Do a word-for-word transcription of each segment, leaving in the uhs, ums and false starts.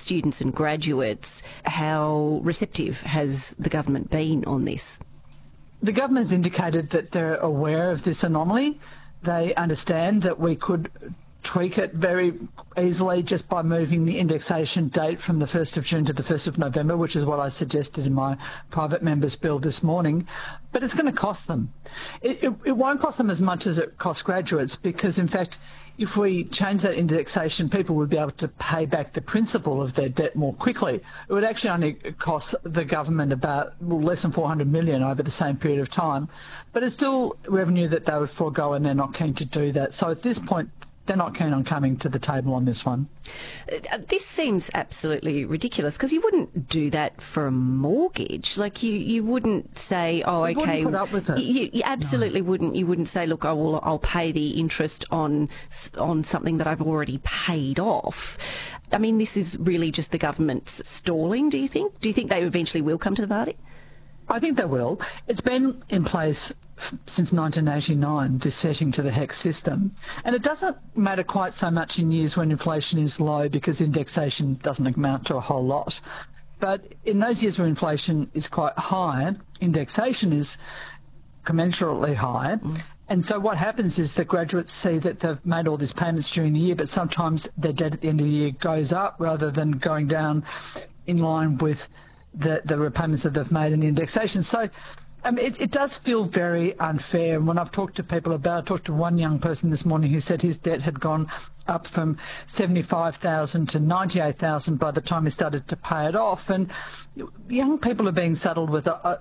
students and graduates. How receptive has the government been on this? The government has indicated that they're aware of this anomaly. They understand that we could tweak it very easily just by moving the indexation date from the first of June to the first of November, which is what I suggested in my private member's bill this morning. But it's going to cost them. It, it, it won't cost them as much as it costs graduates, because in fact, if we change that indexation, people would be able to pay back the principal of their debt more quickly. It would actually only cost the government about well, less than four hundred million dollars over the same period of time. But it's still revenue that they would forego, and they're not keen to do that. So at this point, they're not keen on coming to the table on this one. This seems absolutely ridiculous, because you wouldn't do that for a mortgage. Like, you, you wouldn't say, oh, You okay. wouldn't put up with it. You, you absolutely No. wouldn't. You wouldn't say, look, I will, I'll pay the interest on on something that I've already paid off. I mean, this is really just the government's stalling, do you think? Do you think they eventually will come to the party? I think they will. It's been in place since nineteen eighty-nine, this setting to the HECS system. And it doesn't matter quite so much in years when inflation is low, because indexation doesn't amount to a whole lot. But in those years where inflation is quite high, indexation is commensurately high. Mm. And so what happens is that graduates see that they've made all these payments during the year, but sometimes their debt at the end of the year goes up rather than going down in line with the, the repayments that they've made in the indexation. So I mean, it, it does feel very unfair. And when I've talked to people about it, I talked to one young person this morning who said his debt had gone up from seventy-five thousand dollars to ninety-eight thousand dollars by the time he started to pay it off. And young people are being saddled with a, a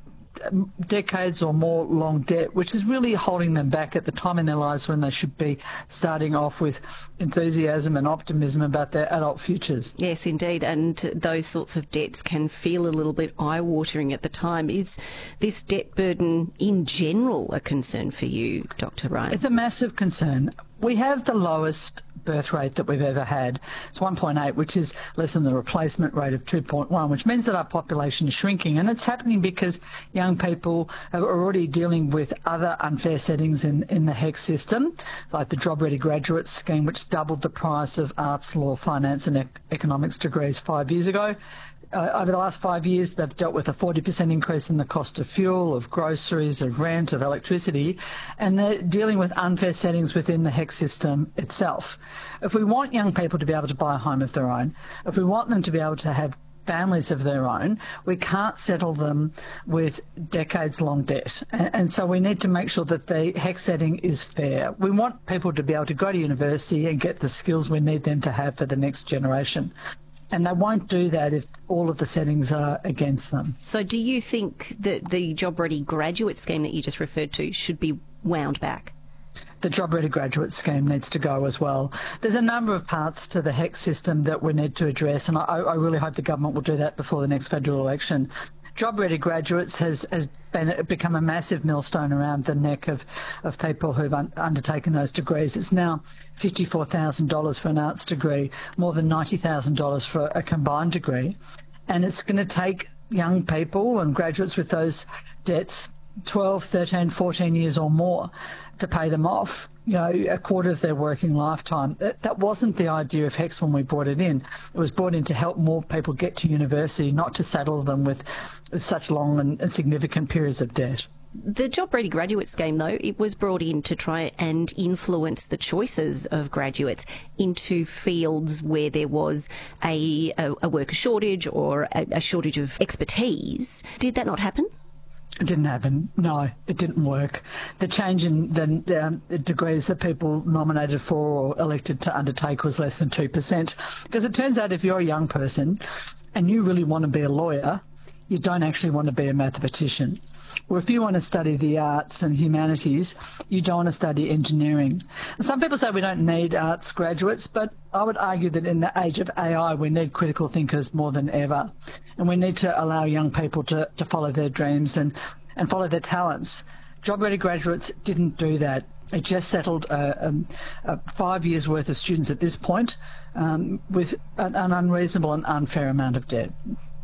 decades or more long debt, which is really holding them back at the time in their lives when they should be starting off with enthusiasm and optimism about their adult futures. Yes, indeed, and those sorts of debts can feel a little bit eye-watering at the time. Is this debt burden in general a concern for you, Doctor Ryan? It's a massive concern. We have the lowest birth rate that we've ever had. It's one point eight, which is less than the replacement rate of two point one, which means that our population is shrinking. And it's happening because young people are already dealing with other unfair settings in, in the HECS system, like the Job Ready Graduate Scheme, which doubled the price of arts, law, finance and ec- economics degrees five years ago. Uh, over the last five years, they've dealt with a forty percent increase in the cost of fuel, of groceries, of rent, of electricity, and they're dealing with unfair settings within the HECS system itself. If we want young people to be able to buy a home of their own, if we want them to be able to have families of their own, we can't settle them with decades-long debt. And, and so we need to make sure that the HECS setting is fair. We want people to be able to go to university and get the skills we need them to have for the next generation. And they won't do that if all of the settings are against them. So do you think that the Job Ready Graduate Scheme that you just referred to should be wound back? The Job Ready Graduate Scheme needs to go as well. There's a number of parts to the HECS system that we need to address, and I, I really hope the government will do that before the next federal election. Job Ready Graduates has, has been, become a massive millstone around the neck of, of people who've un, undertaken those degrees. It's now fifty-four thousand dollars for an arts degree, more than ninety thousand dollars for a combined degree. And it's going to take young people and graduates with those debts twelve, thirteen, fourteen years or more to pay them off, you know, a quarter of their working lifetime. That, that wasn't the idea of HECS when we brought it in. It was brought in to help more people get to university, not to saddle them with, with such long and, and significant periods of debt. The Job Ready Graduate Scheme, though, it was brought in to try and influence the choices of graduates into fields where there was a, a, a worker shortage or a, a shortage of expertise. Did that not happen? It didn't happen. No, it didn't work. The change in the um, degrees that people nominated for or elected to undertake was less than two percent. Because it turns out if you're a young person and you really want to be a lawyer, you don't actually want to be a mathematician. Or if you want to study the arts and humanities, you don't want to study engineering. And some people say we don't need arts graduates, but I would argue that in the age of A I, we need critical thinkers more than ever. And we need to allow young people to, to follow their dreams and, and follow their talents. Job Ready Graduates didn't do that. It just settled a, a, a five years' worth of students at this point um, with an, an unreasonable and unfair amount of debt.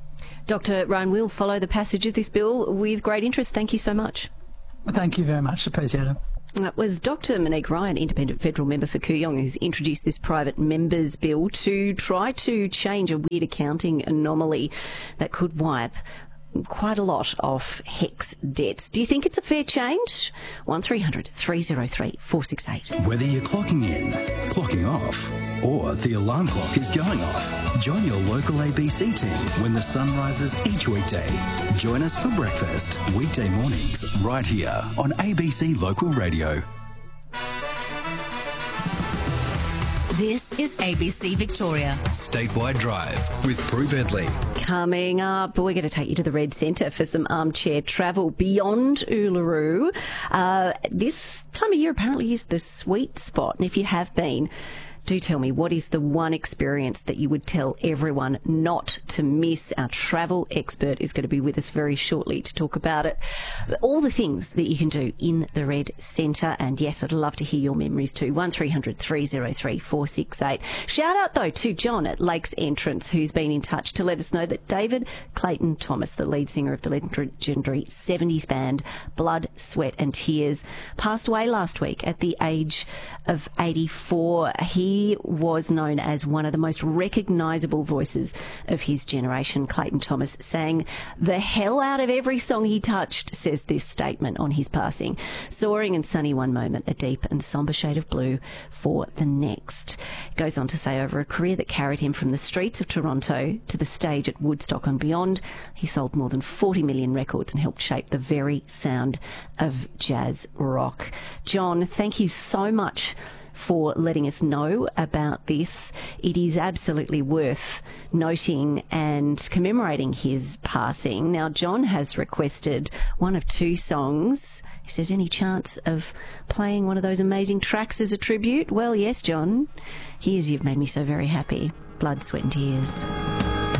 Doctor Ryan, we'll follow the passage of this bill with great interest. Thank you so much. Thank you very much. Appreciate it. That was Doctor Monique Ryan, independent federal member for Kooyong, who's introduced this private members bill to try to change a weird accounting anomaly that could wipe quite a lot of HECS debts. Do you think it's a fair change? one three hundred three oh three four six eight. Whether you're clocking in, clocking off, or the alarm clock is going off, join your local A B C team when the sun rises each weekday. Join us for breakfast, weekday mornings, right here on A B C Local Radio. This is A B C Victoria. Statewide Drive with Prue Bentley. Coming up, we're going to take you to the Red Centre for some armchair travel beyond Uluru. Uh, this time of year apparently is the sweet spot, and if you have been, do tell me, what is the one experience that you would tell everyone not to miss? Our travel expert is going to be with us very shortly to talk about it. All the things that you can do in the Red Centre. And yes, I'd love to hear your memories too. one three hundred three oh three four six eight. Shout out though to John at Lakes Entrance, who's been in touch to let us know that David Clayton Thomas, the lead singer of the legendary seventies band Blood, Sweat and Tears, passed away last week at the age of eighty-four. He He was known as one of the most recognisable voices of his generation. Clayton Thomas sang the hell out of every song he touched, says this statement on his passing. Soaring and sunny one moment, a deep and sombre shade of blue for the next. Goes on to say, over a career that carried him from the streets of Toronto to the stage at Woodstock and beyond, he sold more than forty million records and helped shape the very sound of jazz rock. John, thank you so much for letting us know about this. It is absolutely worth noting and commemorating his passing. Now, John has requested one of two songs. He says, any chance of playing one of those amazing tracks as a tribute? Well, yes, John. Here's You've Made Me So Very Happy. Blood, Sweat and Tears.